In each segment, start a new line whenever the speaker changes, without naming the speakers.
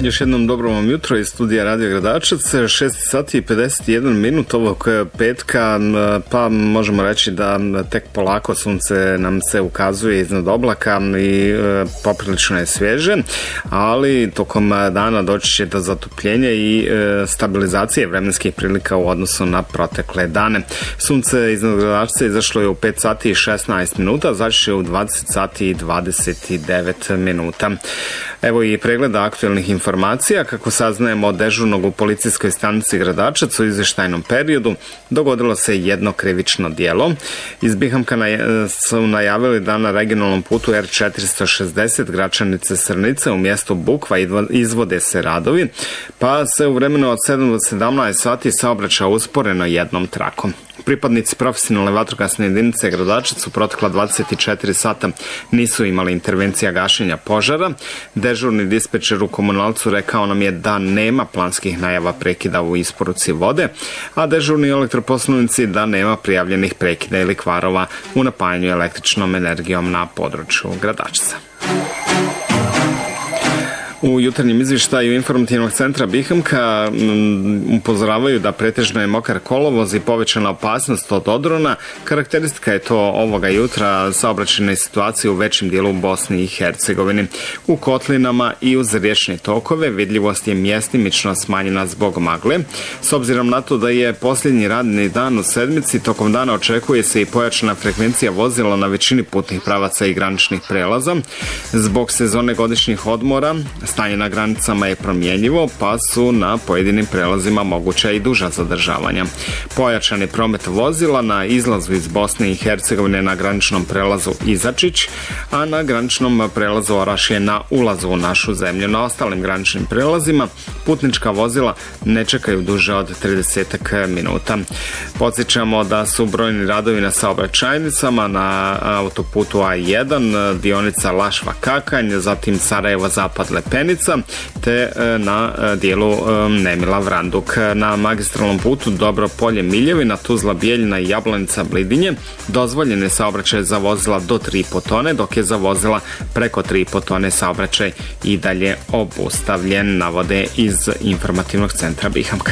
Još jednom dobro vam jutro iz studija Radio Gradačac, 6 sati i 51 minut ovog petka, pa možemo reći da tek polako sunce nam se ukazuje iznad oblaka i poprilično je svježe, ali tokom dana doći će do zatopljenja i stabilizacije vremenskih prilika u odnosu na protekle dane. Sunce iznad Gradačca izašlo je u 5 sati i 16 minuta, zaći će u 20 sati i 29 minuta. Evo i pregleda aktualnih informacija. Kako saznajemo od dežurnog u policijskoj stanici Gradačac u izvještajnom periodu, dogodilo se jedno krivično djelo. Iz Bihamka su najavili da na regionalnom putu R460 Gračanice Srnice u mjestu Bukva izvode se radovi, pa se u vremenu od 7 do 17 sati saobraća usporeno jednom trakom. Pripadnici profesionalne vatrogasne jedinice Gradačac u protekla 24 sata nisu imali intervencija gašenja požara. Dežurni dispečer u Komunalcu rekao nam je da nema planskih najava prekida u isporuci vode, a dežurni elektroposlovnici da nema prijavljenih prekida ili kvarova u napajanju električnom energijom na području Gradačca. U jutarnjem izvještaju informativnog centra Bihamka upozoravaju da pretežno je mokar kolovoz i povećana opasnost od odrona. Karakteristika je to ovoga jutra saobraćajne situacije u većim dijelu Bosni i Hercegovini. U kotlinama i uz riječne tokove vidljivost je mjestimično smanjena zbog magle. S obzirom na to da je posljednji radni dan u sedmici, tokom dana očekuje se i pojačana frekvencija vozila na većini putnih pravaca i graničnih prelaza. Zbog sezone godišnjih odmora stanje na granicama je promjenjivo, pa su na pojedinim prelazima moguća i duža zadržavanja. Pojačani promet vozila na izlazu iz Bosne i Hercegovine na graničnom prelazu Izačić, a na graničnom prelazu Orašje na ulazu u našu zemlju. Na ostalim graničnim prelazima putnička vozila ne čekaju duže od 30 minuta. Podsjećamo da su brojni radovi na saobraćajnicama na autoputu A1, dionica Lašva-Kakanj, zatim Sarajevo-Zapad Lepenica, te na dijelu Nemila-Vranduk. Na magistralnom putu Dobro Polje-Miljevina, Tuzla-Bijeljina i Jablanica-Blidinje dozvoljen je saobraćaj za vozila do 3,5 tone, dok je za vozila preko 3,5 tone saobraćaj i dalje obustavljen, navode iz informativnog centra Bihamka.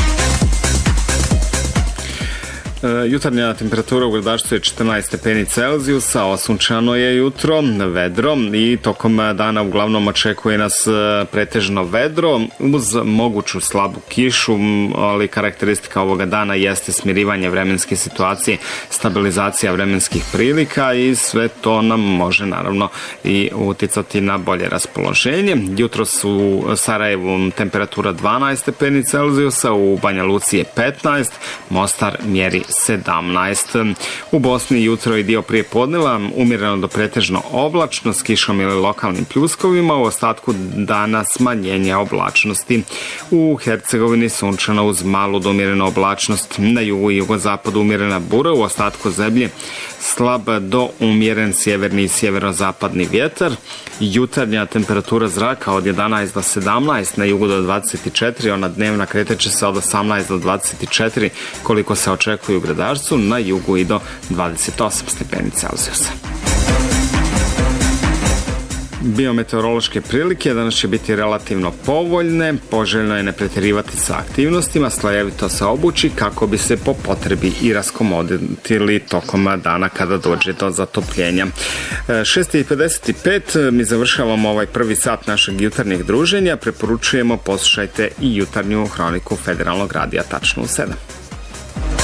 Jutarnja temperatura u Gradačcu je 14 stepeni Celzijusa, osunčano je jutro, vedro i tokom dana uglavnom očekuje nas pretežno vedro uz moguću slabu kišu, ali karakteristika ovoga dana jeste smirivanje vremenske situacije, stabilizacija vremenskih prilika i sve to nam može naravno i uticati na bolje raspoloženje. Jutro su u Sarajevu temperatura 12 stepeni Celzijusa, u Banja Luci je 15, Mostar mjeri 17. U Bosni jutro i dio prije podneva umjereno do pretežno oblačno s kišom ili lokalnim pljuskovima, u ostatku dana smanjenja oblačnosti. U Hercegovini sunčano uz malu do umjerenu oblačnost, na jugu i jugozapadu umjerena bura, u ostatku zemlje slab do umjeren sjeverni i sjeverozapadni vjetar. Jutarnja temperatura zraka od 11 do 17, na jugu do 24, ona dnevna kreteće se od 18 do 24 koliko se očekuje u Gradačcu, na jugu i do 28 stepeni Celzijusa. Biometeorološke prilike danas će biti relativno povoljne, poželjno je ne pretjerivati sa aktivnostima, slojevito se obući kako bi se po potrebi i raskomodili tokom dana kada dođe do zatopljenja. 6:55 mi završavamo ovaj prvi sat našeg jutarnjeg druženja, preporučujemo poslušajte i jutarnju hroniku Federalnog radija tačno u 7.